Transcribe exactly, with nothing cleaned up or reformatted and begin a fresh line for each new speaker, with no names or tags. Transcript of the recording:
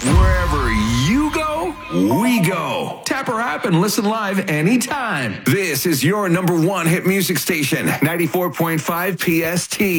Wherever you go, we go. Tap our app and listen live anytime. This is your number one hit music station, ninety-four point five P S T.